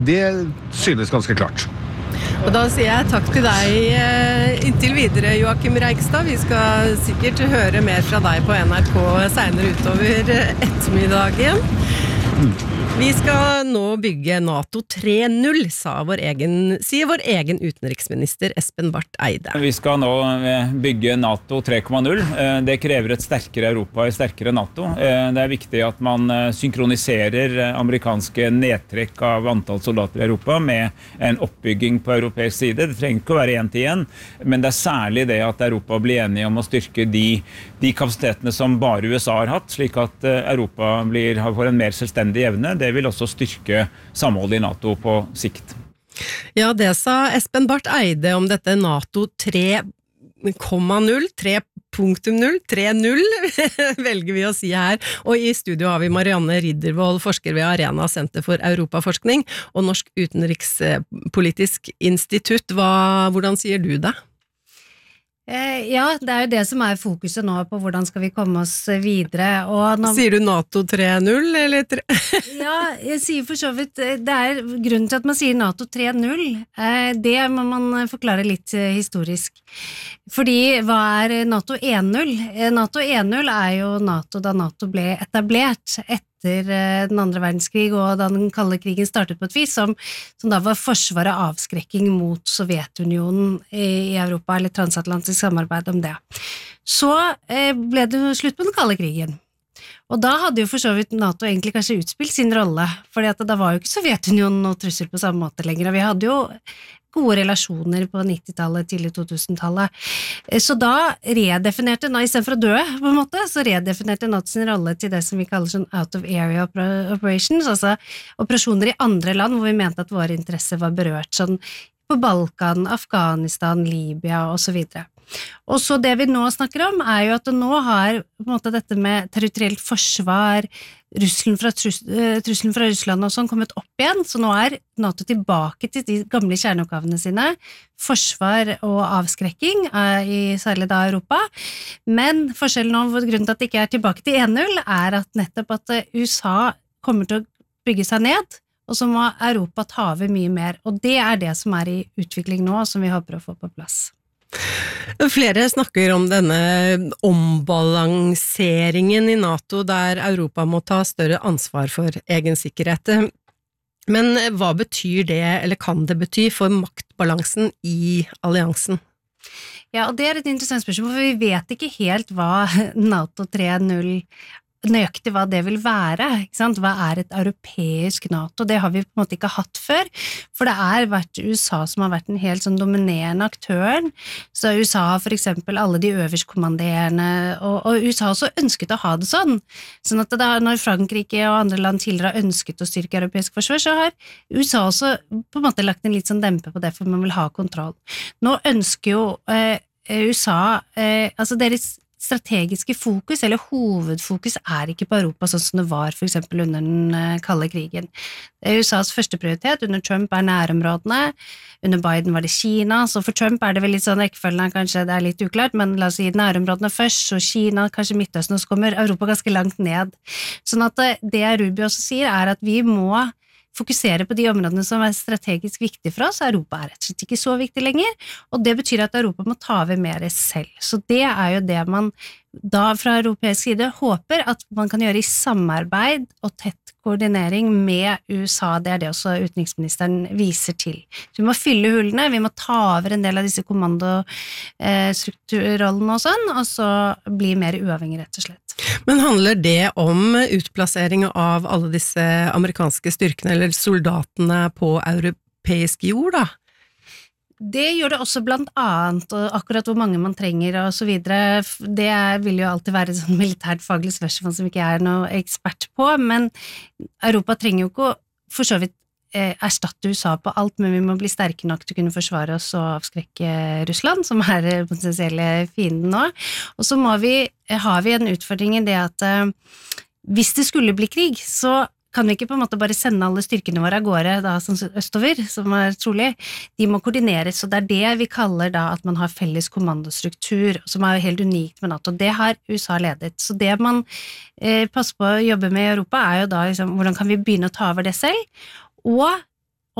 Det synes ganske klart. Og da sier jeg takk til deg inntil videre, Joakim Reigstad. Vi skal sikkert høre mer fra deg på NRK senere utover ettermiddagen. Vi skal nå bygge NATO 3.0, sier vår egen utenriksminister Espen Barth Eide. Vi skal nå bygge NATO 3.0. Det krever et sterkere Europa, et sterkere NATO. Det viktig at man synkroniserer amerikanske nedtrekk av antall soldater i Europa med en oppbygging på europeisk side. Det trenger ikke å være 1-til-1, men det særlig det at Europa blir enige om å styrke de kapasitetene som bare USA har hatt, slik at Europa får en mer selvstendig evne. Det vil også styrke samholdet i NATO på sikt. Ja, det sa Espen Barth Eide om dette NATO 3.0, 3.0 velger vi å si her. Og i studio har vi Marianne Riddervold, forsker ved Arena Senter for Europaforskning og Norsk Utenrikspolitisk Institutt. Hvordan sier du det? Ja, det jo det som fokuset nå på hvordan skal vi komme oss videre. Sier du NATO 3.0 eller Ja, jeg sier for så vidt, det grunnen til at man sier NATO 3.0, det må man forklare litt historisk. Fordi hva NATO 1.0? NATO 1.0 jo NATO da NATO ble etablert etter den andre verdenskrig og da den kalde krigen startet på et vis, som da var forsvar og avskrekking mot Sovjetunionen i Europa, eller transatlantisk samarbeid om det. Så ble det slutt på den kalde krigen. Og da hadde jo for så vidt NATO egentlig kanskje utspilt sin rolle, fordi at da var jo ikke Sovjetunionen noe trussel på samme måte lenger, og vi hadde jo gode relasjoner på 90-tallet, tidlig 2000-tallet. Så da redefinerte, i stedet for å dø på en måte, så redefinerte NATO sin rolle til det som vi kaller sånn out of area operations, altså operasjoner i andre land hvor vi mente at våre interesser var berørt, sånn på Balkan, Afghanistan, Libya og så videre. Og så det vi nå snakker om jo at nå har på en måte dette med territorielt forsvar, trusselen fra Russland og sånn kommet opp igjen, så nå NATO tilbake til de gamle kjerneoppgavene sine, forsvar og avskrekking i særlig da Europa, men forskjellen nå, grunnen til at det ikke tilbake til 1.0, at nettopp at USA kommer til å bygge seg ned, og så må Europa ta over mye mer, og det det som i utvikling nå, som vi håper å få på plass. Flere snakker om denne ombalanseringen i NATO, der Europa må ta større ansvar for egen sikkerhet. Men hva betyr det, eller kan det bety, for maktbalansen i alliansen? Ja, og det et interessant spørsmål, for vi vet ikke helt hva NATO 3.0 nøyaktig hva det vil være, ikke sant? Hva et europeisk NATO? Det har vi på en måte ikke hatt før, for det vært USA som har vært den helt sånn dominerende aktøren, så USA har for eksempel alle de øverstkommanderende, og USA har også ønsket å ha det sånn at når Frankrike og andre land tidligere har ønsket å styrke europeisk forsvar, så har USA også på en måte lagt en litt sånn dempe på det, for man vil ha kontroll. Nå ønsker jo USA, altså deres strategiske fokus, eller hovedfokus ikke på Europa sånn som det var for eksempel under den kalde krigen. USAs første prioritet under Trump nærområdene, under Biden var det Kina, så for Trump det vel litt sånn rekkefølgen, kanskje det litt uklart, men la oss si nærområdene først, så Kina, kanskje Midtøsten, og så kommer Europa ganske langt ned. Sånn at det Rubio også sier at vi må fokusere på de områdene som strategisk viktige for oss. Europa rett og slett ikke så viktig lenger, og det betyr at Europa må ta over mer selv. Så det jo det man da fra europeisk side håper at man kan gjøre i samarbeid og tett koordinering med USA. Det det også utenriksministeren viser til. Så vi må fylle hullene, vi må ta over en del av disse kommandostrukturrollene og sånn, og så bli mer uavhengig rett og slett. Men handler det om utplassering av alle disse amerikanske styrkene eller soldatene på europeisk jord da? Det gjør det også blant annet, og akkurat hvor mange man trenger og så videre, det vil jo alltid være et sånn militært faglig spørsmål som ikke noe ekspert på, men Europa trenger jo ikke for så vidt erstatte USA på alt, men vi må bli sterke nok til å kunne forsvare oss og avskrekke Russland, som potensielle fienden nå. Og så har vi en utfordring i det at hvis det skulle bli krig, så kan vi ikke på en måte bare sende alle styrkene våre av gårde da, sånn østover, som trolig. De må koordineres, og det det vi kaller da at man har felles kommandostruktur, som helt unikt med NATO. Det har USA ledet. Så det man passer på å jobbe med i Europa jo da liksom, hvordan kan vi begynne å ta over det selv, og